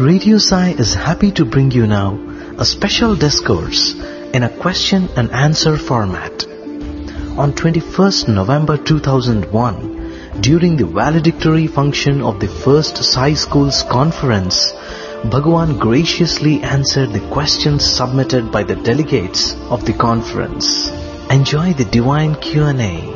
Radio Sai is happy to bring you now a special discourse in a question and answer format. On 21st November 2001, during the valedictory function of the first Sai Schools conference, Bhagavan graciously answered the questions submitted by the delegates of the conference. Enjoy the divine Q&A.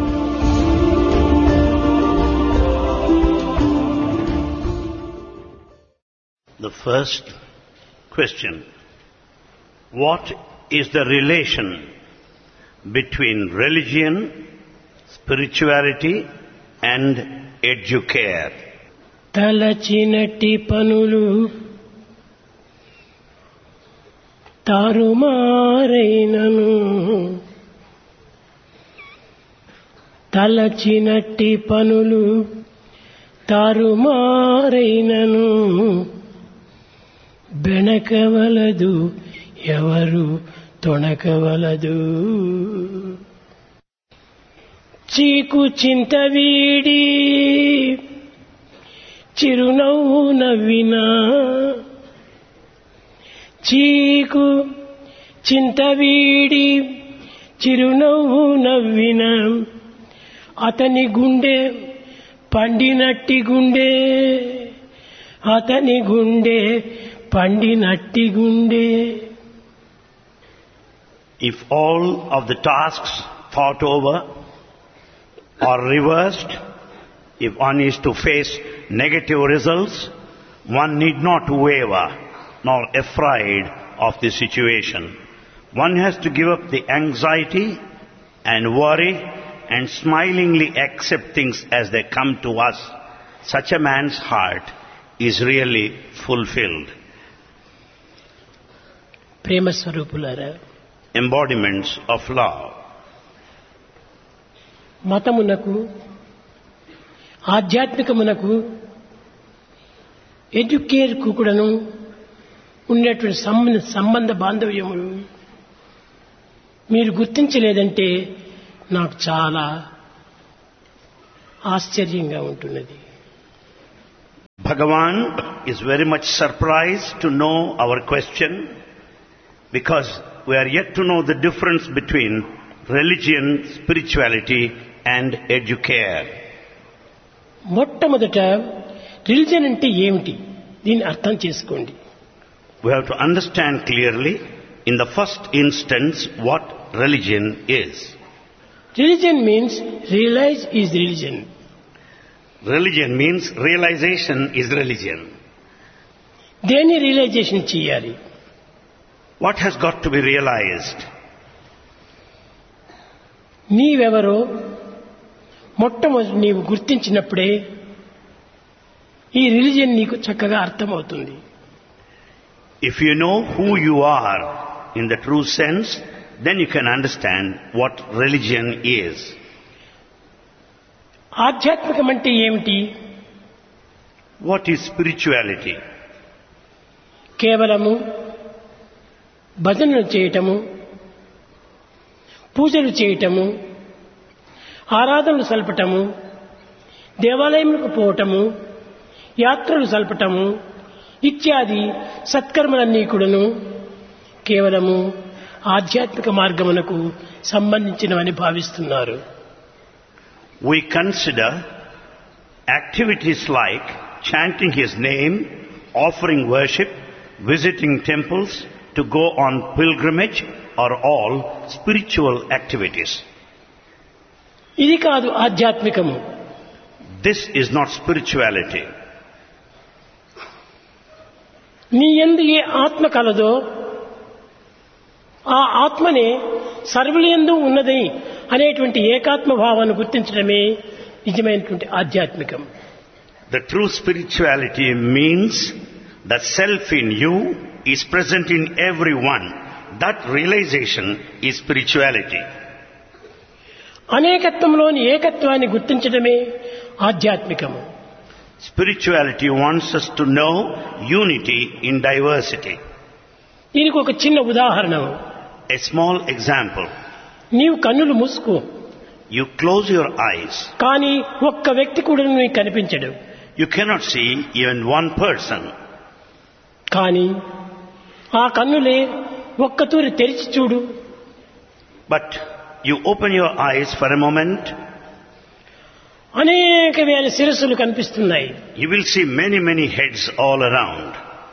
The first question: what is the relation between religion, spirituality and educare? తలచినట్టి పనులు తారుమారైనను తలచినట్టి పనులు తారుమారైనను బెణకవలదు ఎవరు తొణకవలదు. చీకు చింత వీడి చిరునవ్వు నవ్వినా, చీకు చింత వీడి చిరునవ్వు నవ్విన అతని గుండె పండినట్టి గుండె, అతని గుండె పండినట్టి గుండె. If all of the tasks thought over or reversed, if one is to face negative results, one need not waver nor afraid of the situation. One has to give up the anxiety and worry and smilingly accept things as they come to us. Such a man's heart is really fulfilled. ప్రేమ స్వరూపులారా, Embodiments of love. మతమునకు, ఆధ్యాత్మికమునకు, ఎడ్యుకేర్కు కూడాను ఉన్నటువంటి సంబంధ బాంధవ్యములు మీరు గుర్తించలేదంటే నాకు చాలా ఆశ్చర్యంగా ఉంటున్నది. Bhagavan is very much surprised to know our question, because we are yet to know the difference between religion, spirituality and educare. మొట్టమొదట రిలిజన్ అంటే ఏమిటి, దీన్ని అర్థం చేసుకోండి. We have to understand clearly, in the first instance, what religion is. Religion means realize is religion. Religion means realization is religion. దేన్ని realisation చేయాలి? What has got to be realized? నీవెవరో మొట్టమొదటి నీవు గుర్తించినప్పుడే ఈ రిలిజియన్ నీకు చక్కగా అర్థమవుతుంది. If you know who you are in the true sense, then you can understand what religion is. ఆధ్యాత్మికం అంటే ఏమిటి? What is spirituality? కేవలము భజనలు చేయటము, పూజలు చేయటము, ఆరాధనలు సల్పటము, దేవాలయంకు పోవటము, యాత్రలు సల్పటము ఇత్యాది సత్కర్మలన్నీ కూడాను కేవలము ఆధ్యాత్మిక మార్గమునకు సంబంధించినవని భావిస్తున్నారు. We consider activities like chanting His name, offering worship, visiting temples, to go on pilgrimage are all spiritual activities. ఇది కాదు ఆధ్యాత్మికము. This is not spirituality. నీ యందు ఏ ఆత్మ కలదో ఆ ఆత్మనే సర్వులందు ఉన్నది అనేటువంటి ఏకాత్మ భావాన్ని గుర్తించడమే నిజమైనటువంటి ఆధ్యాత్మికం. The true spirituality means that self in you is present in everyone. That realization is spirituality. అనేకత్వంలోని ఏకత్వాన్ని గుర్తించడమే ఆధ్యాత్మికము. Spirituality wants us to know unity in diversity. దీనికి ఒక చిన్న ఉదాహరణ. A small example. నీవు కన్నులు మూసుకో, You close your eyes. కానీ ఒక్క వ్యక్తి కూడా నీకు కనిపించడు. You cannot see even one person. కానీ ఆ కన్నులే ఒక్కతూరి తెరిచి చూడు. But you open your eyes for a moment, అనేక వేల శిరస్సులు కనిపిస్తున్నాయి. you will see many, many heads all around.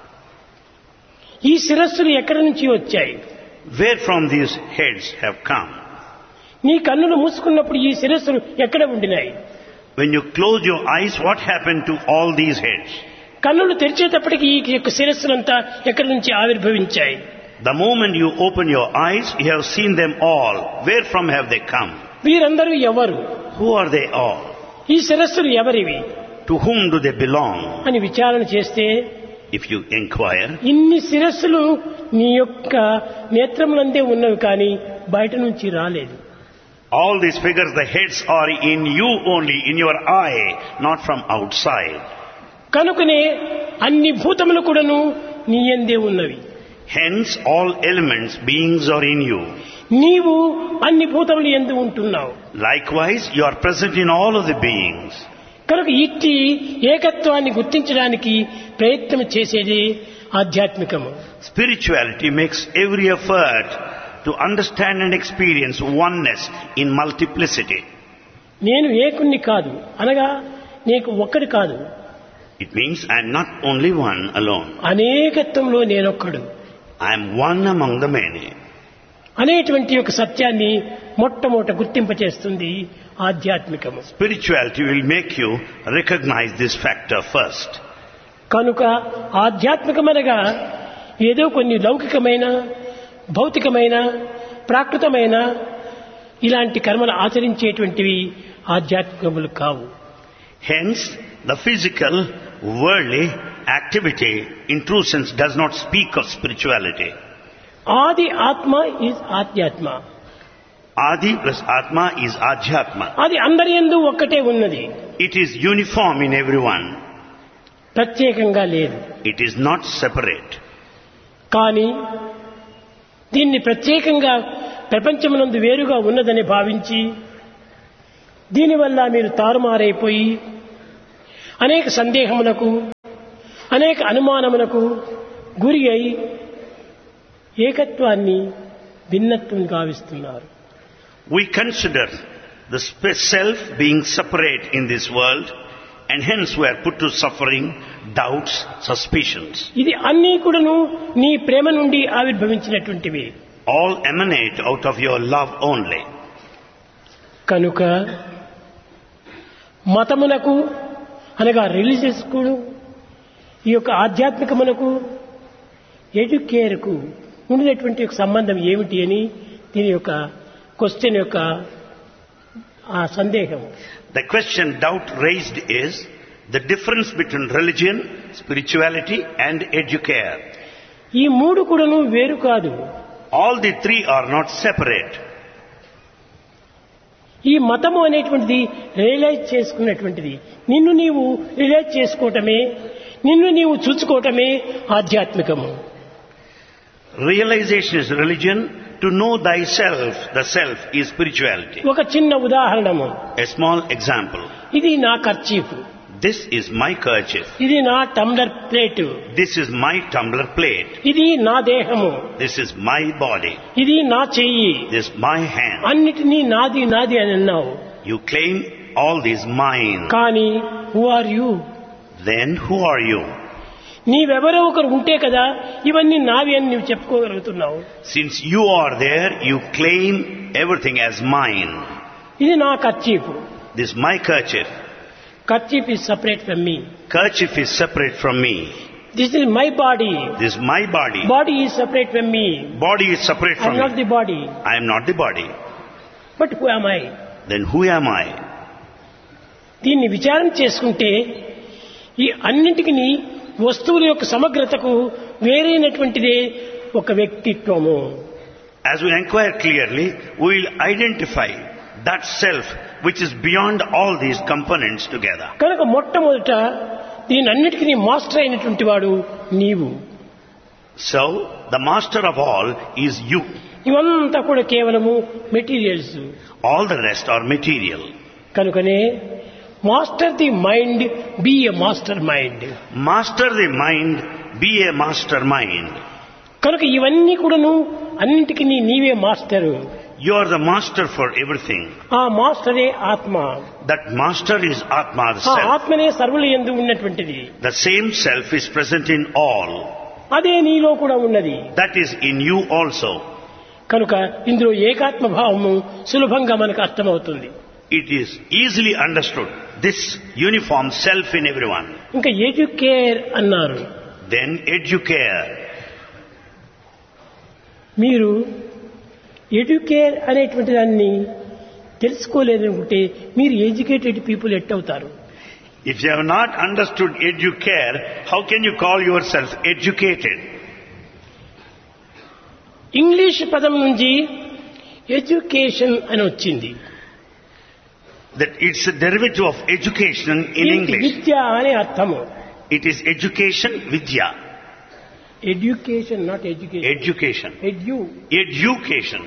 ఈ శిరస్సులు ఎక్కడి నుంచి వచ్చాయి? Where from these heads have come? నీ కన్నులు మూసుకున్నప్పుడు ఈ శిరస్సులు ఎక్కడ ఉండినాయి? When you close your eyes, what happened to all these heads? కన్నులు తెరిచేటప్పటికి ఈ యొక్క శిరస్సులంతా ఎక్కడి నుంచి ఆవిర్భవించాయి? The moment you open your eyes, you have seen them all. Where from have they come? వీరందరూ ఎవరు? Who are they all? ఈ శిరస్సులు ఎవరివి To whom do they belong? అని విచారణ చేస్తే If you inquire, ఇన్ని శిరస్సులు నీ యొక్క నేత్రములందే ఉన్నవి కానీ బయట నుంచి రాలేదు. all these figures, the heads are in you only, in your eye, not from outside. కనుకనే అన్ని భూతములు కూడాను నీ యందే ఉన్నవి. Hence, all elements, beings are in you. నీవు అన్ని భూతములు యందు ఉంటున్నావు. Likewise, you are present in all of the beings. కనుక ఇట్టి ఏకత్వాన్ని గుర్తించడానికి ప్రయత్నం చేసేది ఆధ్యాత్మికము. Spirituality makes every effort to understand and experience oneness in multiplicity. నేను ఏకుణ్ణి కాదు అనగా నీకు ఒక్కడి కాదు. It means I am not only one alone. అనేకత్వంలో నేనొక్కడు I am one among the many. అనేటువంటి ఒక సత్యాన్ని మొట్టమొదట గుర్తింపచేస్తుంది ఆధ్యాత్మికము. Spirituality will make you recognize this factor first. కనుక ఆధ్యాత్మికమనగా ఏదో కొన్ని లౌకికమైన భౌతికమైన ప్రాకృతమైన ఇలాంటి కర్మలు ఆచరించేటువంటివి ఆధ్యాత్మికములు కావు. Hence, the physical, worldly activity in true sense does not speak of spirituality. ఆది ఆత్మ is ఆధ్యాత్మ. Adi plus Atma is Adhyatma. అది అందరి యందు ఒక్కటే ఉన్నది. It is uniform in everyone. ప్రత్యేకంగా లేదు. It is not separate. కానీ దీన్ని ప్రత్యేకంగా ప్రపంచమునందు వేరుగా ఉన్నదని భావించి దీనివల్ల మీరు తారుమారైపోయి అనేక సందేహములకు అనేక అనుమానములకు గురి అయి ఏకత్వాన్ని భిన్నత్వం గావిస్తున్నారు. We consider the self being separate in this world, and hence we are put to suffering, doubts, suspicions. ఇది అన్నీ కూడాను నీ ప్రేమ నుండి ఆవిర్భవించినటువంటివి. All emanate out of your love only. కనుక మతమునకు అనగా రిలీజియస్ కు ఈ యొక్క ఆధ్యాత్మికమునకు ఎడ్యుకేర్కు ఉండినటువంటి ఒక సంబంధం ఏమిటి అని దీని యొక్క క్వశ్చన్ యొక్క ఆ సందేహం. The question doubt raised is the difference between religion, spirituality and educare. ఈ మూడు కూడాను వేరు కాదు. All the three are not separate. ఈ మతము అనేటువంటిది రియలైజ్ చేసుకున్నటువంటిది. నిన్ను నీవు రియలైజ్ చేసుకోవటమే, నిన్ను నీవు చూసుకోవటమే ఆధ్యాత్మికము. Realization is religion. To know thyself, the self, is spirituality. ఒక చిన్న ఉదాహరణము. A small example. ఇది నా kerchief. This is my kerchief. ఇది నా tumbler plate. This is my tumbler plate. ఇది నా దేహము. This is my body. ఇది నా చెయ్యి. This is my hand. అన్నిటినీ నాది నాది అని అన్నావు. You claim all these mine. కానీ who are you? Then who are you? నీవెవరో ఒకరు ఉంటే కదా ఇవన్నీ నావి అని నువ్వు చెప్పుకోగలుగుతున్నావు. Since you are there, you claim everything as mine. ఇది నా kerchief. This is my kerchief. Kerchief is separate from me. Kerchief is separate from me. This is my body. This is my body. Body is separate from me. Body is separate I from am not me. the body. I am not the body. But who am I? Then who am I? దీన్ని విచారణ చేసుకుంటే ఈ అన్నింటికి వస్తువుల యొక్క సమగ్రతకు వేరైనటువంటిదే ఒక వ్యక్తిత్వము. As we inquire clearly, we will identify that self which is beyond all these components together. కనుక మొట్టమొదట దీని అన్నిటికీ మాస్టర్ అయినటువంటి వాడు నీవు. So, the master of all is you. ఇవంతా కూడా కేవలము materials. All the rest are material. కనుకనే master the mind, be a master mind. Master the mind, be a mastermind. కనుక ఇవన్నీ కూడాను అన్నింటికి నీవే master. You are the master for everything. ఆ మాస్టరే ఆత్మ. That master is Atma, the ఆ self. ఆత్మనే సర్వుల యందు ఉన్నటువంటిది. The same self is present in all. అదే నీలో కూడా ఉన్నది. That is in you also. కనుక ఇందులో ఏకాత్మ భావము సులభంగా మనకు అర్థమవుతుంది. It is easily understood, this uniform self in everyone. ఇంకా ఎడ్యుకేర్ అన్నారు. Then educare. మీరు ఎడ్యుకేర్ అనేటువంటి దాన్ని తెలుసుకోలేదనుకుంటే మీరు educated people ఎట్టవుతారు? If you have not understood educare, how can you call yourself educated? English పదం నుంచి ఎడ్యుకేషన్ అని వచ్చింది. That it's a derivative of education in English. విద్య అనే అర్థము. It is education, vidya. Education not education. Education. Education.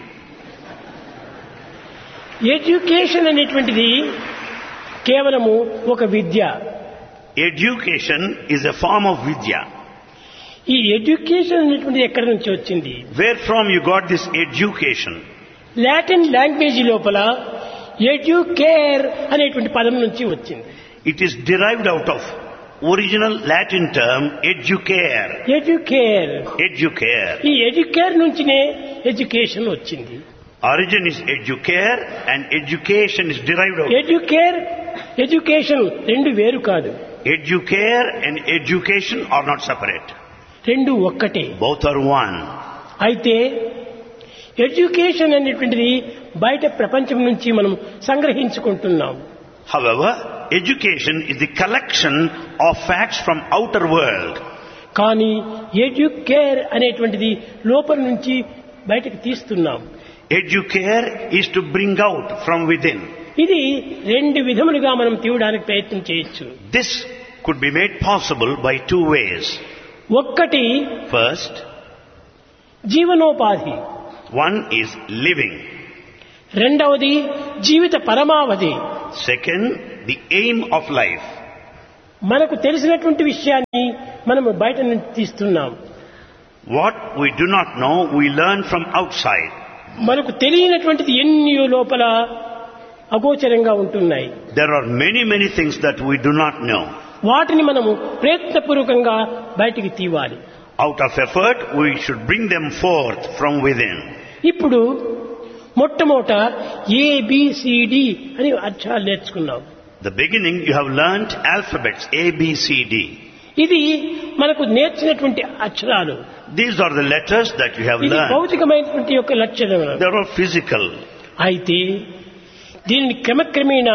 Education అనేటువంటిది కేవలము ఒక విద్య. Education is a form of vidya. ఈ ఎడ్యుకేషన్ అనేటువంటిది ఎక్కడి నుంచి వచ్చింది? Where from you got this education? Latin language లోపల ఎడ్యుకేర్ అనేటువంటి పదం నుంచి వచ్చింది. It is derived out of original Latin term educare. Educare. Educare. ఈ ఎడ్యుకేర్ నుంచినే ఎడ్యుకేషన్ వచ్చింది. Origin is educare and education is derived out. Educare education రెండు వేరు కాదు. Educare and education are not separate. రెండు ఒక్కటే. Both are one. అయితే education అనేటువంటిది బయట ప్రపంచం నుంచి మనం సంగ్రహించుకుంటున్నాం. However, education is the collection of facts from outer world. కానీ ఎడ్యుకేర్ అనేటువంటిది లోపల నుంచి బయటకు తీస్తున్నాం. Educare is to bring out from within. ఇది రెండు విధములుగా మనం తీయడానికి ప్రయత్నం చేయొచ్చు. This could be made possible by two ways. ఒక్కటి First, జీవనోపాధి. one is living. రెండవది జీవిత పరమావధి. Second, the aim of life. మనకు తెలిసినటువంటి విషయాన్ని మనం బయట నుంచి తీస్తున్నాం. What we do not know, we learn from outside. మనకు తెలియనటువంటిది ఎన్నో లోపల అగోచరంగా ఉంటున్నాయి. There are many things that we do not know. వాటిని మనము ప్రయత్నపూర్వకంగా బయటికి తీవాలి. Out of effort, we should bring them forth from within. ఇప్పుడు మొట్టమొదట ABCD అని అక్షరాలు నేర్చుకున్నాం. The beginning, you have learnt alphabets A, B, C, D. ఇది మనకు నేర్చినటువంటి అక్షరాలు. These are the letters that you have ఇది learned. భౌతికమైనటువంటి యొక్క లక్షణాలు. They are physical. అయితే దీనిని క్రమక్రమేణా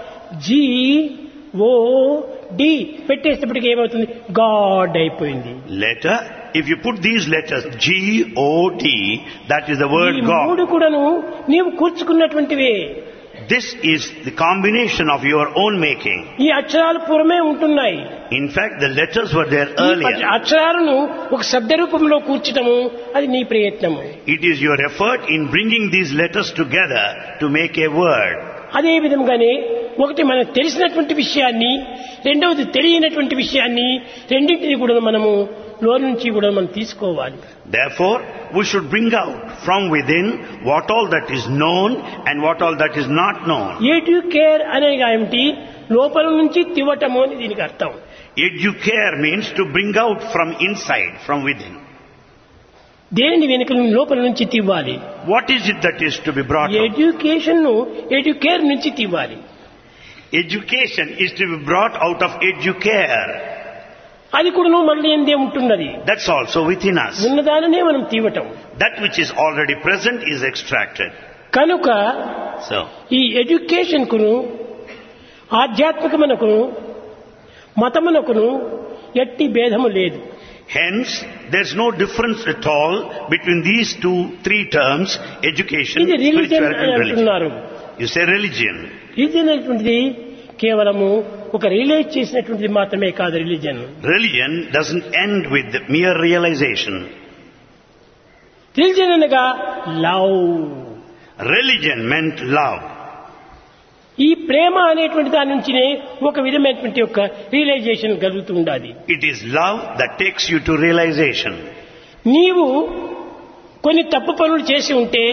GOD పెట్టేటప్పటికి ఏమవుతుంది? గాడ్ అయిపోయింది. Letter, if you put these letters G-O-D, that is the word ఈ God. మూడు కూడాను నీవు కూర్చుకున్నటువంటివే. This is the combination of your own making. ఈ అక్షరాలు పూర్వమే ఉంటున్నాయి. In fact, the letters were there ఈ earlier. అక్షరాలను ఒక శబ్ద రూపంలో కూర్చటము అది నీ ప్రయత్నము. It is your effort in bringing these letters together to make a word. అదే విధంగానే ఒకటి మనకు తెలిసినటువంటి విషయాన్ని, రెండవది తెలియనటువంటి విషయాన్ని, రెండింటిని కూడా మనము లోన్ నుంచి కూడా మనం తీసుకోవాలి. Therefore, we should bring out from within what all that is known and what all that is not known. Educare అనేగా ఏమిటి? లోపల నుంచి తివ్వటము అని దీనికి అర్థం. Educare means to bring out from inside, from within. దేనిని వెనుక లోపల నుంచి తివ్వాలి. What is it that is to be brought out? Education ను ఎడ్యుకేర్ నుంచి తివ్వాలి. Education is to be brought out of educare. అది కూడా మళ్ళీ ఎందే ఉంటున్నది. That's also within us. ఉన్నదాననే మనం తీవటం. That which is already present is extracted. కనుక So, ఈ ఎడ్యుకేషన్ కును, ఆధ్యాత్మికమునకును, మతమునకును ఎట్టి భేదము లేదు. hence, there's no difference at all between these three terms, education, ఇది రిలీజియన్ spirituality అని and religion. అంటున్నారు. You say religion. రిలీజియన్ అనేటువంటిది కేవలము ఒక రిలేట్ చేసినటువంటిది మాత్రమే కాదు. Religion doesn't end with the mere realization. Religion అనగా లవ్. Religion meant love. ఈ ప్రేమ అనేటువంటి దాని నుంచినే ఒక విధమైనటువంటి యొక్క రియలైజేషన్ కలుగుతూ ఉండాలి. It is love that takes you to realization. నీవు కొన్ని తప్పు పనులు చేసి ఉంటే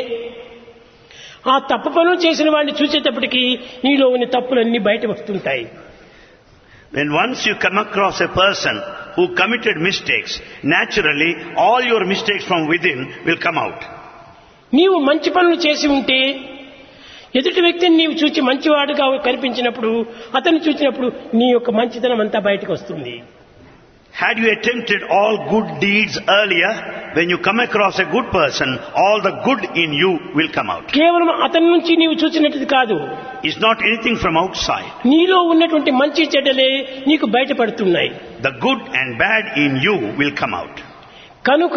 ఆ తప్పు పనులు చేసిన వాడిని చూసేటప్పటికీ నీలో ఉన్న తప్పులన్నీ బయట వస్తుంటాయి. When once you come across a person who committed mistakes, naturally all your mistakes from within will come out. నీవు మంచి పనులు చేసి ఉంటే ఎదుటి వ్యక్తిని నీవు చూచి మంచివాడుగా కనిపించినప్పుడు అతన్ని చూసినప్పుడు నీ యొక్క మంచితనం అంతా బయటకు వస్తుంది. Had you attempted all good deeds earlier, when you come across a good person, all the good in you will come out. కేవలం అతని నుంచి నీవు చూసినట్టుది కాదు. It's not anything from outside. నీలో ఉన్నటువంటి మంచి చెడ్డలే నీకు బయటపడుతున్నాయి. The good and bad in you will come out. కనుక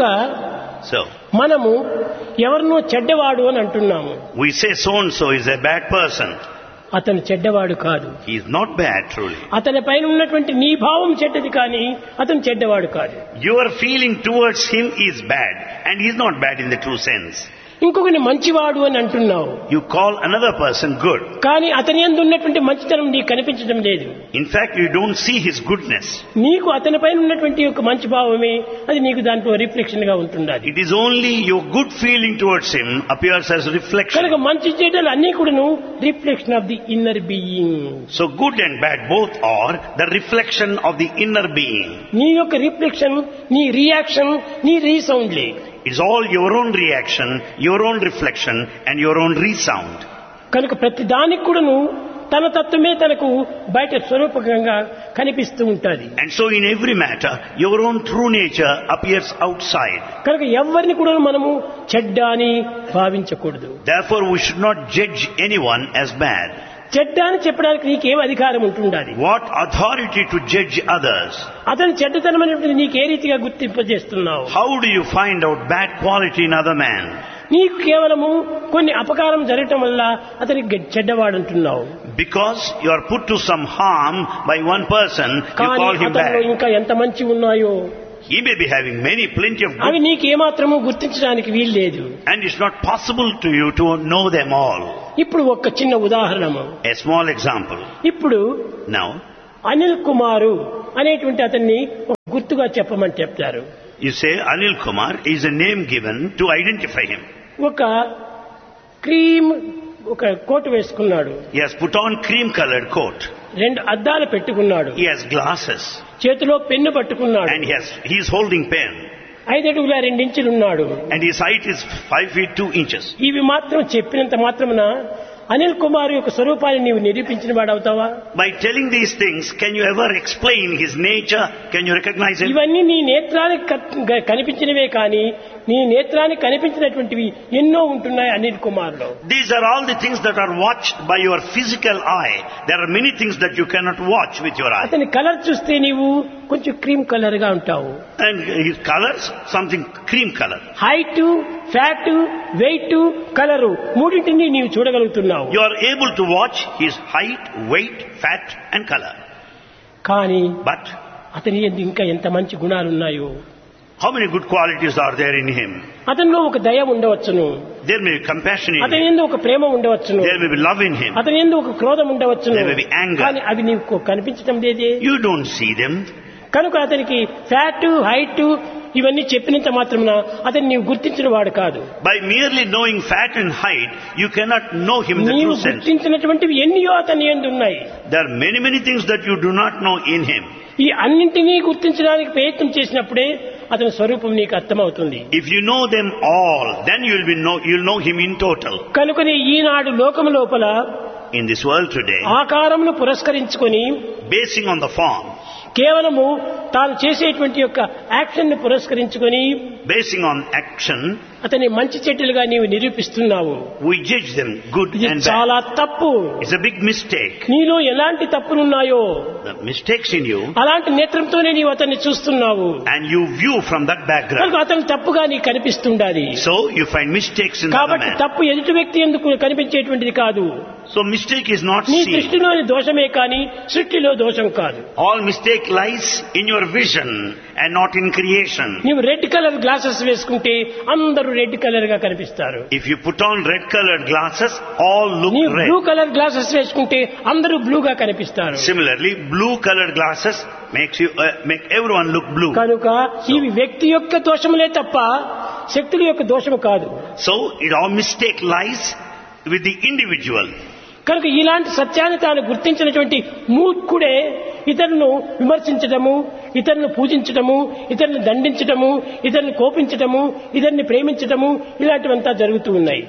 So, మనము ఎవరినో చెడ్డవాడు అని అంటున్నాము. we say so and so is a bad person. అతను చెడ్డవాడు కాదు. He is not bad truly. అతని పైన ఉన్నటువంటి నీ భావం చెడ్డది కానీ అతను చెడ్డవాడు కాదు. Your feeling towards him is bad and he is not bad in the true sense. ఇంకొకని మంచివాడు అని అంటున్నావు. You call another person good. కానీ అతని యందు ఉన్నటువంటి మంచితనం నీకు కనిపించడం లేదు. In fact, you don't see his goodness. నీకు అతని పైన ఉన్నటువంటి ఒక మంచి భావమే అది నీకు దాంట్లో రిఫ్లెక్షన్ గా ఉంటుండాలి. It is only your good feeling towards him appears as reflection. కనుక మంచి చెడ్డలు అన్ని కూడాను reflection of the inner being. So good and bad both are the reflection of the inner being. నీ యొక్క రిఫ్లెక్షన్, నీ రియాక్షన్, నీ రీసౌండ్లే. It's all your own reaction, your own reflection and your own resound. కనుక ప్రతి దానికి కూడాను తన తత్వమే తనకు బయట స్వరూపకంగా కనిపిస్తూ ఉంటుంది. And so in every matter, your own true nature appears outside. కనుక ఎవరిని కూడా మనము చెడ్డ అని భావించకూడదు. Therefore, we should not judge anyone as bad. చెడ్డ అని చెప్పడానికి నీకేం అధికారం ఉంటుండాలి? What authority to judge others? అతని చెడ్డతనం అనేటువంటి నీకు ఏ రీతిగా గుర్తింపజేస్తున్నావు? How do you find out bad quality in other man? నీకు కేవలము కొన్ని అపకారం జరగటం వల్ల అతనికి చెడ్డవాడు అంటున్నావు. Because you are put to some harm by one person, you call him అతనిలో bad. ఇంకా ఎంత మంచి ఉన్నాయో He may be having plenty of అవి good, నీకు ఏమాత్రము గుర్తించడానికి వీలు లేదు. and it's not possible to you to know them all. ఇప్పుడు ఒక చిన్న ఉదాహరణము. A small example. ఇప్పుడు Now, అనిల్ కుమారు అనేటువంటి అతన్ని ఒక గుర్తుగా చెప్పమని చెప్తారు. you say Anil Kumar is a name given to identify him. ఒక క్రీమ్ ఒక కోట్ వేసుకున్నాడు. He has put on cream-colored coat. 2 అద్దాలు పెట్టుకున్నాడు. He has glasses, చేతిలో పెన్ను పట్టుకున్నాడు. and he is holding pen. 5 అడుగుల 2 ఇంచులు ఉన్నాడు. And his height is 5 feet 2 inches. ఇవి మాత్రం చెప్పినంత మాత్రమున అనిల్ కుమార్ యొక్క స్వరూపాన్ని నీవు నిరూపించిన వాడవుతావా? By telling these things, can you ever explain his nature? Can you recognize him? ఇవన్నీ నీ నేత్రానికి కనిపించినవే కానీ నీ నేత్రానికి కనిపించినటువంటివి ఎన్నో ఉంటున్నాయి అనిల్ కుమార్ లో. These are all the things that are watched by your physical eye. There are many things that you cannot watch with your eye. అతని colour చూస్తే నీవు కొంచెం క్రీమ్ కలర్ గా ఉంటావు. And his colors, something cream color. Height, fat, wait, colour మూడింటిని నీవు చూడగలుగుతున్నావు. You are able to watch his height, weight, fat and color. కానీ But అతని యందు ఇంకా ఎంత మంచి గుణాలు ఉన్నాయో. how many good qualities are there in him? అతనిలో ఒక దయ ఉండవచ్చును. There may be compassion in అతని him. యందు ఒక ప్రేమ ఉండవచ్చును. There may be love in him. అతని యందు ఒక క్రోధం ఉండవచ్చును. There may be anger. కానీ అవి నీకు కనిపించడం లేదే. You don't see them. కనుక అతనికి ఫ్యాట్, హైట్ ఇవన్నీ చెప్పినంత మాత్రమున అతన్ని నీవు గుర్తించిన వాడు కాదు. By merely knowing fat and height, you cannot know him in the నీవు true sense. గుర్తించినటువంటివి ఎన్నో అతని యందు ఉన్నాయి. There are many things that you do not know in him. ఈ అన్నింటినీ గుర్తించడానికి ప్రయత్నం చేసినప్పుడే అతని స్వరూపం నీకు అర్థమవుతుంది. If you know them all, then you'll know him in total. కనుకనే ఈనాడు లోకము లోపల In this world today, ఆకారమును పురస్కరించుకొని basing on the form, కేవలము తాను చేసేటువంటి యొక్క యాక్షన్ ని పురస్కరించుకొని basing on action, అతని మంచి చెడ్డలుగా నీవు నిరూపిస్తున్నావు. we judge them good ఇది and చాలా bad. తప్పు. It's a big mistake. నీలో ఎలాంటి తప్పులున్నాయో The mistakes in you, అలాంటి నేత్రంతోనే నీవు అతన్ని చూస్తున్నావు. and you view from that background. కనుక అతను తప్పుగా నీకు కనిపిస్తుండాలి. So you find mistakes in the other కాబట్టి man. తప్పు ఎదుటి వ్యక్తి ఎందుకు కనిపించేటువంటిది కాదు. So mistake is not నీ seen. దృష్టిలోని దోషమే కానీ సృష్టిలో దోషం కాదు. All mistake mistake lies in your vision and not in creation. నీవు రెడ్ కలర్ గ్లాసెస్ వేసుకుంటే అందరూ రెడ్ కలర్ గా కనిపిస్తారు. If you put on red colored glasses, all look నీవు red. బ్లూ కలర్ గ్లాసెస్ వేసుకుంటే అందరూ బ్లూ గా కనిపిస్తారు. Similarly, blue colored glasses make everyone look blue. కనుక ఇవి వ్యక్తి యొక్క దోషములే తప్ప శక్తుల యొక్క దోషము కాదు. So it all mistake lies with the individual. కనుక ఇలాంటి సత్యాన్ని తాను గుర్తించినటువంటి మూర్ఖుడే ఇతరులను విమర్శించడము, ఇతరులను పూజించడము, ఇతరులను దండించడము, ఇతరులను కోపించడము, ఇతరుని ప్రేమించడము ఇలాంటివంతా జరుగుతూ ఉన్నాయి.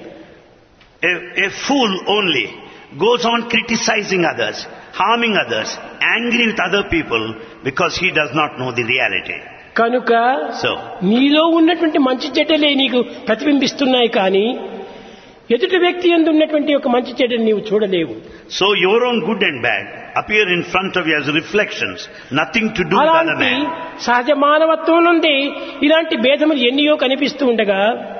A fool only goes on criticizing others, harming others, angry with other people because he does not know the reality. కనుక So నీలో ఉన్నటువంటి మంచి చెడ్డలే నీకు ప్రతిబింబిస్తున్నాయి కానీ ఎదుటి వ్యక్తి యందు ఉన్నటువంటి ఒక మంచి చెడ్డని నీవు చూడలేవు. So your own good and bad appear in front of you as reflections, nothing to do with other అలాంటి man. సహజ మానవత్వం నుండి ఇలాంటి భేదములు ఎన్నియో కనిపిస్తూ ఉండగా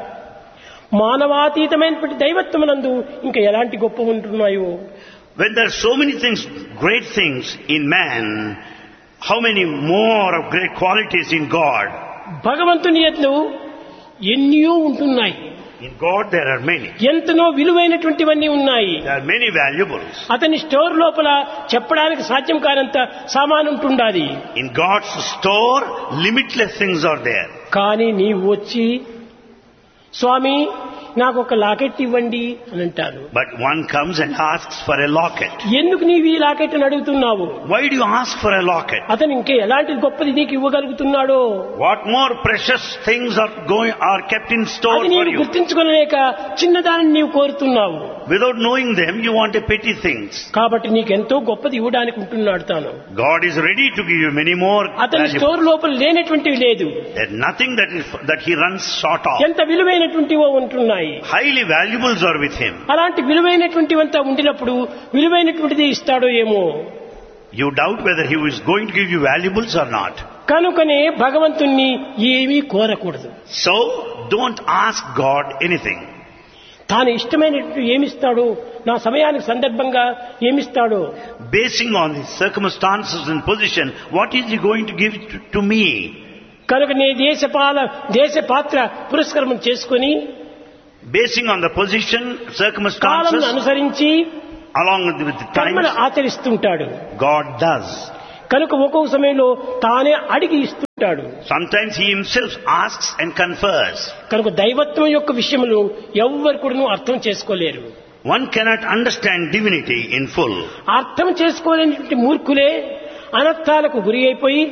మానవాతీతమైనటువంటి దైవత్వమునందు ఇంకా ఎలాంటి గొప్ప ఉంటున్నాయో. When there are so many things, great things in man, how many more of great qualities in God? భగవంతుని యందు ఎన్నియో ఉంటున్నాయి. In God there are many. ఎంతనో విలువైనటువంటివన్నీ ఉన్నాయి. There are many valuables. అతని స్టోర్ లోపల చెప్పడానికి సాధ్యం కానంత సామాను ఉంటుండాలి. In God's store, limitless things are there. కానీ నీవు వచ్చి స్వామి నాకు ఒక లాకెట్ ఇవ్వండి అని అంటాను. But one comes and asks for a locket. ఎందుకు నీవు ఈ లాకెట్ అని అడుగుతున్నావు? Why do you ask for a locket? అతను ఇంకే ఎలాంటి గొప్పది నీకు ఇవ్వగలుగుతున్నాడో What more precious things are kept in store అది for నీవు you? గుర్తించుకోలేక చిన్నదానిని నీవు కోరుతున్నావు. Without knowing them, you want a petty things. కాబట్టి నీకెంతో గొప్పది ఇవ్వడానికి ఉంటున్నాడు తాను. God is ready to give you many more అతని valuables. స్టోర్ లోపల లేనటువంటివి లేదు. There's nothing that he runs short of. ఎంత విలువైనటువంటివో ఉంటున్నాయి. Highly valuables are with him. అలాంటి విలువైనటువంటివంతా ఉండినప్పుడు విలువైనటువంటిది ఇస్తాడో ఏమో. You doubt whether he is going to give you valuables or not. కనుకనే భగవంతుణ్ణి ఏమీ కోరకూడదు. So, don't ask God anything. తాను ఇష్టమైనట్టు ఏమిస్తాడో, నా సమయానికి సందర్భంగా ఏమిస్తాడో, Basing on the circumstances and position, what is he going to give to me? కనుక నే దేశ పాత్ర పురస్కారం చేసుకుని Basing on the position, column circumstances, అనుసరించి along with the కర్మను times, ఆచరిస్తుంటాడు. God does. కనుక ఒక్కొక్క సమయంలో తానే అడిగి ఇస్తుంటాడు. Sometimes he himself asks and confers. కనుక దైవత్వం యొక్క విషయంలో ఎవ్వరు కూడా అర్థం చేసుకోలేరు. One cannot understand divinity in full. అర్థం చేసుకోలేనటువంటి మూర్ఖులే అనర్థాలకు గురి అయిపోయి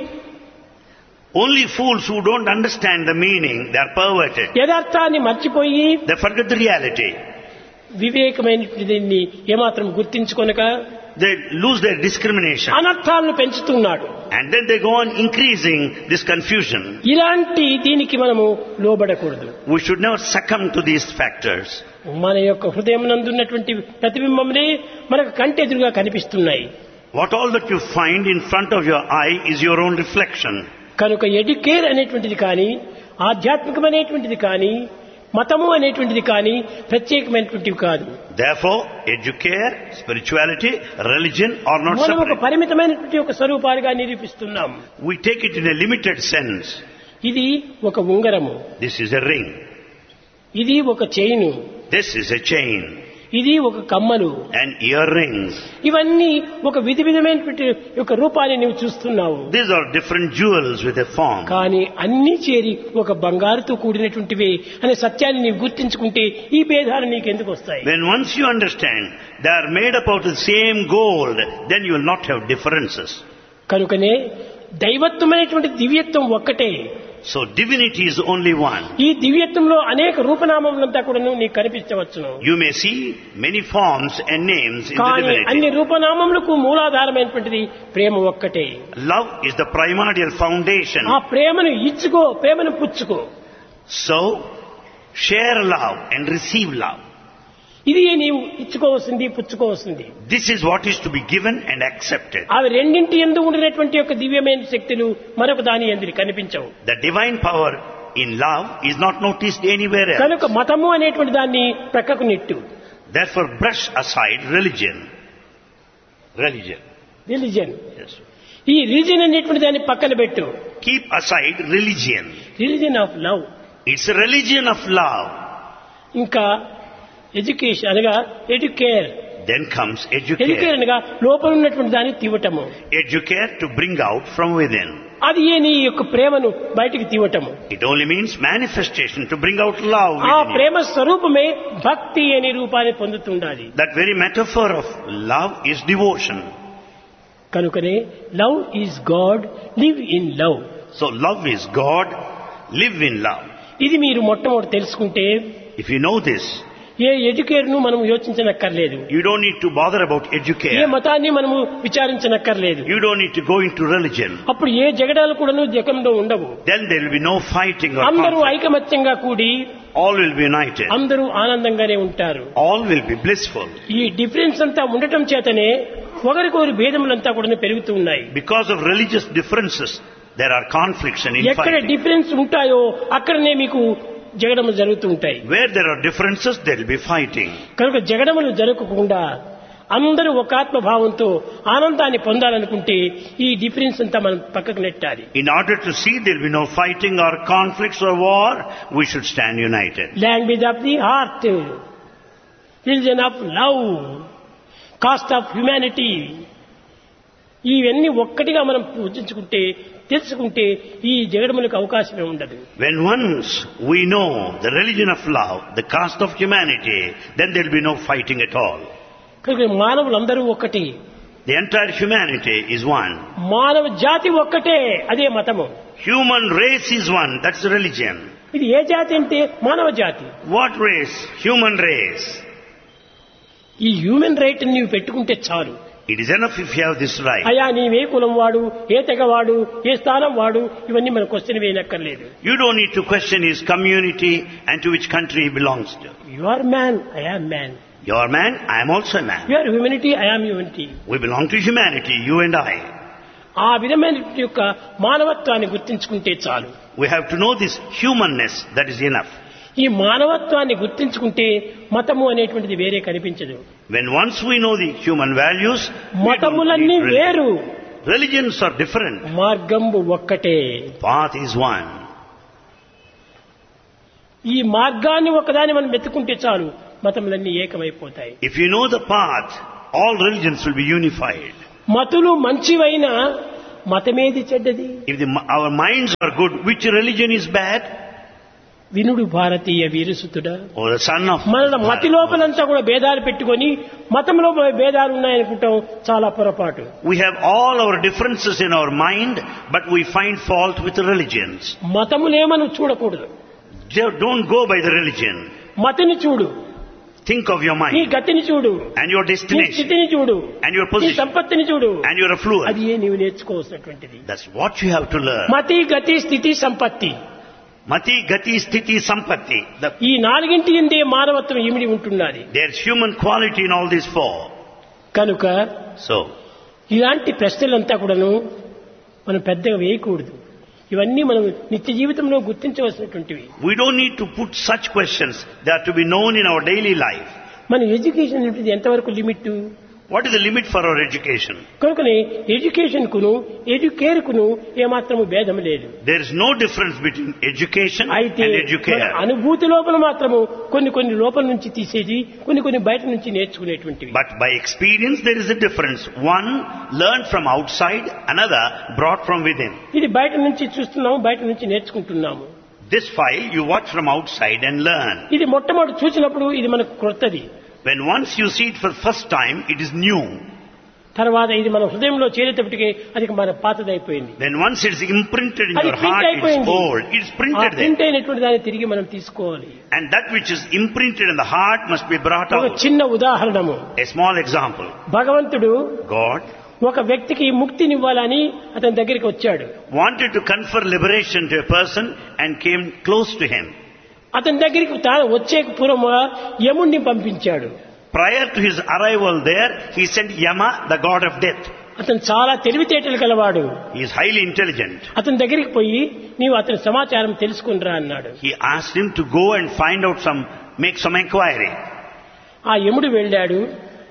Only fools who don't understand the meaning, they are perverted. యథార్థాన్ని మర్చిపోయి They forget the reality. వివేకమైనటువంటి ఏమాత్రం గుర్తించుకొనక They lose their discrimination. అనర్థాలను పెంచుతున్నాడు. And then they go on increasing this confusion. ఇలాంటి దీనికి మనము లోబడకూడదు. We should never succumb to these factors. మన యొక్క హృదయం నందున్నటువంటి ప్రతిబింబములే మనకు కంటెదురుగా కనిపిస్తున్నాయి. What all that you find in front of your eye is your own reflection. కనుక ఎడ్యుకేర్ అనేటువంటిది కానీ, ఆధ్యాత్మికమైనటువంటిది కానీ, మతము అనేటువంటిది కానీ ప్రత్యేకమైనటువంటివి కాదు. Therefore, educare, spirituality, religion are not మనం ఒక separate. పరిమితమైనటువంటి ఒక స్వరూపాలుగా నిరూపిస్తున్నాం. We take it in a limited sense. ఇది ఒక ఉంగరము, This is a ring. ఇది ఒక chain, This is a chain. ఇది ఒక కమ్మలు, And earrings. ఇవన్నీ ఒక విధమైనటువంటి ఒక రూపాన్ని నీవు చూస్తున్నావు. These are different jewels with a form. కానీ అన్ని చేరి ఒక బంగారుతో కూడినటువంటివే అనే సత్యాన్ని నీవు గుర్తించుకుంటే ఈ భేదాలు నీకెందుకు వస్తాయి? When once you understand they are made up out of the same gold, then you will not have differences. కనుకనే దైవత్వమైనటువంటి దివ్యత్వం ఒక్కటే. So divinity is only one. ఈ దివ్యత్వంలో అనేక రూపనామములంతా కూడా నీకు కనిపించవచ్చును. You may see many forms and names in the కానీ అన్ని divinity. రూపనామములకు మూలాధారమైనటువంటిది ప్రేమ ఒక్కటే. Love is the primordial foundation. ఆ ప్రేమను ఇచ్చుకో, ప్రేమను పుచ్చుకో. So, share love and receive love. ఇది నీవు ఇచ్చుకోవాల్సింది, పుచ్చుకోవాల్సింది. This is what is to be given and accepted. అవి రెండింటి యందు ఉండినటువంటి యొక్క దివ్యమైన శక్తులు మరొక దాని యందు కనిపించవు. The divine power in love is not noticed anywhere else. కనుక మతము అనేటువంటి దాన్ని ప్రక్కకు net. Therefore, brush aside religion. Religion. Religion Yes. ఈ రిలీజియన్ అనేటువంటి దాన్ని పక్కన పెట్టు. Keep aside religion. Religion of love. It's a religion of love. ఇంకా ఎడ్యుకేషన్ అనగా educare. Then comes educare educare. అనగా లోపల ఉన్నటువంటి దాన్ని తీవటము. Educare to bring out from within. అది ఏ నీ యొక్క ప్రేమను బయటికి తీవటము. It only means manifestation to bring out love ఆ within you. ప్రేమ స్వరూపమే భక్తి అనే రూపాన్ని పొందుతుండాలి. That very metaphor of love is devotion. కనుకనే love is God, live in love. So love is God, live in love. ఇది మీరు మొట్టమొదటి తెలుసుకుంటే If you know this, ఏ ఎడ్యుకేర్ను మనం యోచించనక్కర్లేదు. you don't need to bother about A educare. మతాన్ని మనము విచారించనక్కర్లేదు. You don't need to go into religion. అప్పుడు ఏ జగడాలు కూడాను జగంలో ఉండవు. Then there will be no fighting or అందరూ conflict. ఐకమత్యంగా కూడి All will be united. అందరూ ఆనందంగానే ఉంటారు. All will be blissful. ఈ డిఫరెన్స్ అంతా ఉండటం చేతనే ఒకరికొకరి భేదములంతా కూడా పెరుగుతూ ఉన్నాయి. Because of religious differences, there are conflicts and ఎక్కడ infighting. డిఫరెన్స్ ఉంటాయో అక్కడనే మీకు జగడములు జరుగుతూ ఉంటాయి. Where there are differences, there will be fighting. కనుక జగడములు జరగకుండా అందరూ ఒక ఆత్మభావంతో ఆనందాన్ని పొందాలనుకుంటే ఈ డిఫరెన్స్ అంతా మనం పక్కకు నెట్టాలి. In order to see there will be no fighting or conflicts or war, we should stand united. Language of the heart, religion of love, cost of humanity, ఇవన్నీ ఒక్కటిగా మనం పూజించుకుంటే తెలుసుకుంటే ఈ జగడములకు అవకాశమే ఉండదు. When once we know the religion of love, the caste of humanity, then there will be no fighting at all. కనుక మానవులందరూ ఒక్కటి. The entire humanity is one. మానవ జాతి ఒక్కటే, అదే మతము. Human race is one, that's religion. ఇది ఏ జాతి అంటే మానవ జాతి. What race? Human race. ఈ హ్యూమన్ రైట్ నీవు పెట్టుకుంటే చాలు. It is enough if you have this right. అయా నీవే కులం వాడు, ఏ తెగ వాడు, ఏ స్థానం వాడు, ఇవన్నీ మన question వేయనక్కర్లేదు. You don't need to question his community and to which country he belongs to. You are man, I am man. You are man, I am also a man. You are humanity, I am humanity. We belong to humanity, you and I. ఆ విధమైన యొక్క మానవత్వాన్ని గుర్తించుకుంటే చాలు. We have to know this humanness, that is enough. ఈ మానవత్వాన్ని గుర్తించుకుంటే మతము అనేటువంటిది వేరే కనిపించదు. When once we know the human values, we don't మతములన్నీ need religion. వేరు, Religions are different. మార్గంబు ఒక్కటే. Path is one. ఈ మార్గాన్ని ఒకదాన్ని మనం వెతుకుంటే చాలు, మతములన్నీ ఏకమైపోతాయి. If you know the path, all religions will be unified. మతులు మంచివైనా మతమేది చెడ్డది? If our minds are good, which religion is bad? వినుడు భారతీయ వీరసుతుడా. Or the son of మన మతి లోపలంతా కూడా భేదాలు పెట్టుకొని మతంలో భేదాలు ఉన్నాయనుకుంటాం, చాలా పొరపాటు. We have all our differences in our mind, but we find fault with the religions. మతములేమను చూడకూడదు. Don't go by the religion. మతిని చూడు, Think of your నీ mind గతిని చూడు, and your నీ destination స్థితిని చూడు, and your నీ position సంపత్తిని చూడు. and your affluence. అది నీవు నేర్చుకోవాల్సినటువంటిది. That's what you have to learn. మతి, గతి, స్థితి, సంపత్తి, Mati, Gati, Sthiti, Sampatti. ఈ నాలుగింటి ఎందే మానవత్వం ఇమిడి ఉంటున్నది. There's human quality in all these four. కనుక So, ఇలాంటి ప్రశ్నలంతా కూడాను మనం పెద్దగా వేయకూడదు. ఇవన్నీ మనం నిత్య జీవితంలో గుర్తించవలసినటువంటివి. we don't need to put such questions. They are to be known in our daily life. మన ఎడ్యుకేషన్ అనేది ఎంతవరకు limit? What is the limit for our education? కనుకనే ఎడ్యుకేషన్ కును ఎడ్యుకేర్ కును ఏమాత్రము భేదం లేదు. There is no difference between education అయితే and మన educare. అనుభూతి లోపల మాత్రము కొన్ని లోపల నుంచి తీసేది, కొన్ని బయట నుంచి నేర్చుకునేటువంటివి. But by experience there is a difference. One learned from outside, another brought from within. ఇది బయట నుంచి చూస్తున్నాము, బయట నుంచి నేర్చుకుంటున్నాము. This file you watch from outside and learn. ఇది మొట్టమొదటి చూసినప్పుడు ఇది మనకు క్రొత్తది. When once you see it for the first time, it is new. తర్వాత ఇది మన హృదయంలో చేరేటప్పటికి అది మన పాతదైపోయింది. Then once it is imprinted in అది your print heart, it is అయిపోయింది. old. It is ఆ printed there. ప్రింట్ అయినటువంటి దాన్ని తిరిగి మనం తీసుకోవాలి. And that which is imprinted in the heart must be brought ఒక out. చిన్న ఉదాహరణము. A small example. భగవంతుడు God ఒక వ్యక్తికి ముక్తినివ్వాలని అతని దగ్గరికి వచ్చాడు. wanted to confer liberation to a person and came close to him. అతని దగ్గరికి తాను వచ్చే పూర్వముగా యముణ్ణి పంపించాడు. Prior to his arrival there, he sent Yama, the god of death. అతను చాలా తెలివితేటలు గలవాడు. He is highly intelligent. అతని దగ్గరికి పోయి నీవు అతని సమాచారం తెలుసుకునిరా అన్నాడు. He asked him to go and find out make some inquiry. ఆ యముడు వెళ్ళాడు.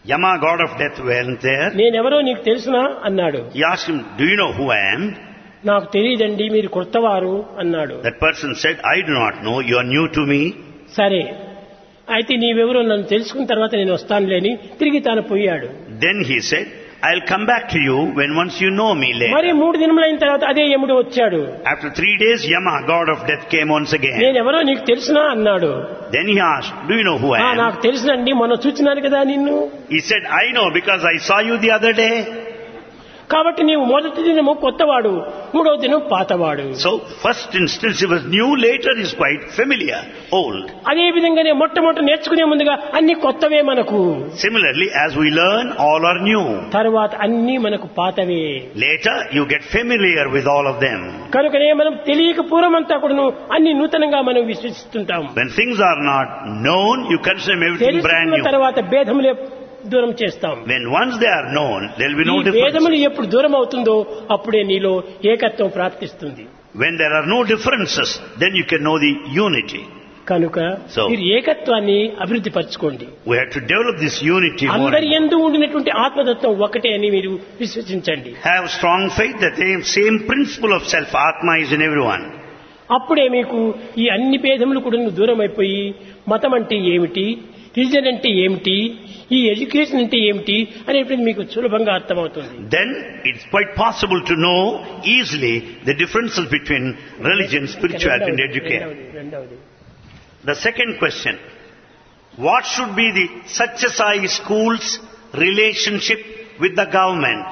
Yama, god of death, went there. నేనెవరో నీకు తెలుసునా అన్నాడు. He asked him, do you know who I am? నాకు తెలియదండి, మీరు కొత్తవారు అన్నాడు. That person said, I do not know, you are new to me. సరే, అయితే నీవెవరో నన్ను తెలుసుకున్న తర్వాత నేను వస్తానులేని తిరిగి తాను పోయాడు. Then he said, I'll come back to you when once you know me మరి later. 3 దినములైన తర్వాత అదే యముడు వచ్చాడు. After 3 days, Yama, god of death, came once again. నేనెవరో నీకు తెలుసునా అన్నాడు. Then he asked, do you know who I am? నాకు తెలుసునండి, మొన్న చూచినాను కదా నిన్ను. He said, I know because I saw you the other day. కాబట్టి నీవు మొదటి దినము కొత్తవాడు, 3వ దినం పాతవాడు. So, first instance he was new, later he's quite familiar, old. అదే విధంగానే మొట్టమొదటి నేర్చుకునే ముందుగా అన్ని కొత్తవే మనకు, Similarly, as we learn, all are new. తర్వాత అన్ని మనకు పాతవే. Later, you get familiar with all of them. కనుకనే మనం తెలియక పూర్వమంతా కూడాను అన్ని నూతనంగా మనం విశ్వసిస్తుంటాం. When things are not known, you consider everything brand తెలుసుకున్న new. తర్వాత భేదములే దూరం చేస్తాం. When once they are known, there will be no ఈ భేదములు difference. ఎప్పుడు దూరం అవుతుందో అప్పుడే నీలో ఏకత్వం ప్రాప్తిస్తుంది. When there are no differences, then you can know the unity. కనుక So- మీరు ఏకత్వాన్ని అభివృద్ధి పరచుకోండి. We have to develop this unity more. అందరి and more. యందు ఉండినటువంటి ఆత్మతత్వం ఒకటే అని మీరు విశ్వసించండి. Have strong faith that the same principle of self, Atma, is in everyone. అప్పుడే మీకు ఈ అన్ని భేదములు కూడా దూరం అయిపోయి మతం అంటే ఏమిటి, రిలీజన్ అంటే ఏమిటి, ఈ ఎడ్యుకేషన్ అంటే ఏమిటి అనేటువంటి మీకు సులభంగా అర్థమవుతుంది. Then it's quite possible to know easily the differences between religion, spirituality and education. రెండవది The second question, what should be the Satyasai school's relationship with the government?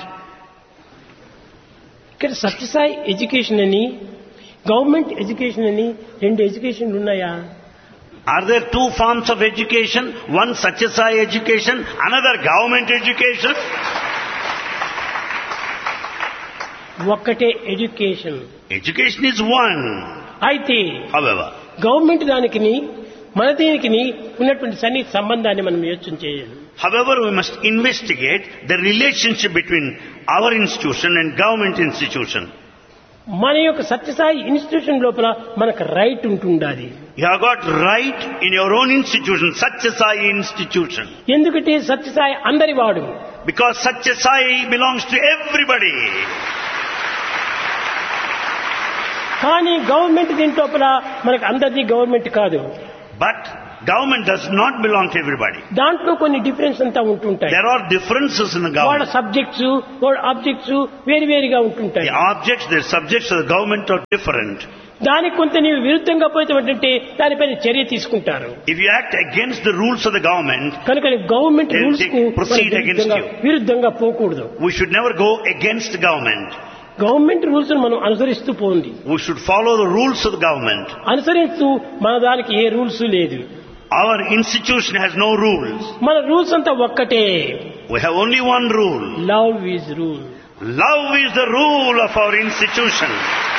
ఇక్కడ సత్యసాయి ఎడ్యుకేషన్ అని, గవర్నమెంట్ ఎడ్యుకేషన్ అని 2 ఎడ్యుకేషన్లు ఉన్నాయా? Are there 2 forms of education? One Satyasai education, another government education? ఒక్కటే education. Education is one. అయితే However, government దానికి మన దీనికి ఉన్నటువంటి సన్నిహిత సంబంధాన్ని మనం యోచన చేయాలి. However, we must investigate the relationship between our institution and government institution. మన యొక్క సత్యసాయి ఇన్స్టిట్యూషన్ లోపల మనకు రైట్ ఉంటుండాలి. You have got right in your own institution, Satyasai institution. ఎందుకంటే సత్యసాయి అందరి వాడు. Because Satyasai belongs to everybody. కానీ గవర్నమెంట్ దీని లోపల మనకు అందరిది గవర్నమెంట్ కాదు. But government does not belong to everybody. దాంట్లో కొన్ని డిఫరెన్స్ అంతా ఉంటుంటాయి. There are differences in the వాళ్ళ government. సబ్జెక్ట్స్, వాళ్ళ ఆబ్జెక్ట్స్ వేరువేరుగా ఉంటుంటాయి. The objects, the subjects of the government are different. దానికి కొంత నీవు విరుద్ధంగా పోతే దానిపైన చర్య తీసుకుంటారు. If you act against the rules of the government, కనుక గవర్నమెంట్ They'll రూల్స్ కు proceed against you. విరుద్ధంగా పోకూడదు. we should never go against the government. Government rules మనం అనుసరిస్తూ పోండి. We should follow the rules of the government. అనుసరిస్తూ మన దానికి ఏ రూల్స్ లేదు. Our institution has no rules. మన రూల్స్ అంతా ఒక్కటే. We have only one rule. Love is rule. Love is the rule of our institution.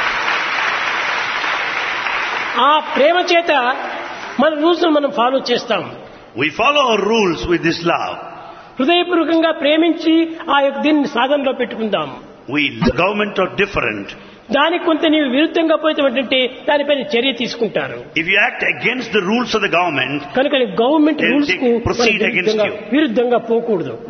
ఆ ప్రేమ చేత మన రూల్స్ మనం ఫాలో చేస్తాం. We follow our rules with this love. హృదయపూర్వకంగా ప్రేమించి ఆ యొక్క దీన్ని సాధనలో పెట్టుకుందాం. The government are different. దానికి కొంత నీవు విరుద్ధంగా పోతే దానిపైన చర్య తీసుకుంటారు. If you act against the rules of the government, కనుక గవర్నమెంట్ They'll రూల్స్ కు proceed against you. విరుద్ధంగా పోకూడదు.